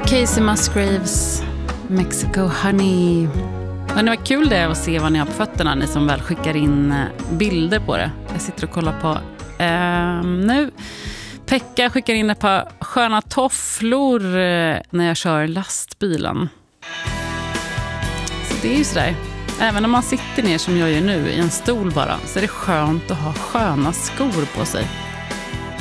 Casey Musgraves, Mexico Honey. Men det var kul det att se vad ni har på fötterna, ni som väl skickar in bilder på det. Jag sitter och kollar på nu. Pekka skickar in ett par sköna tofflor när jag kör lastbilen. Så det är ju sådär. Även om man sitter ner som jag gör nu i en stol bara, så är det skönt att ha sköna skor på sig.